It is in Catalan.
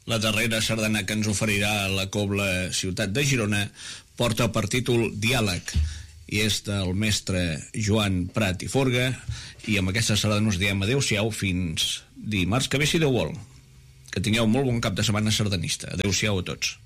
La darrera sardana que ens oferirà la Cobla Ciutat de Girona porta per títol Diàleg i és del mestre Joan Prat i Forga, i amb aquesta sardana us diem adeu-siau fins dimarts que ve, si Déu vol. Que tingueu molt bon cap de setmana sardanista. Adeu-siau a tots.